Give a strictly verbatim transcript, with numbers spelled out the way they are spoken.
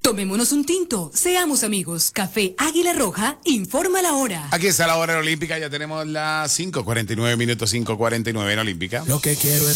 Tomémonos un tinto, seamos amigos. Café Águila Roja, informa la hora. Aquí está la hora olímpica, ya tenemos las cinco cuarenta y nueve minutos, cinco cuarenta y nueve en Olímpica. Lo que quiero es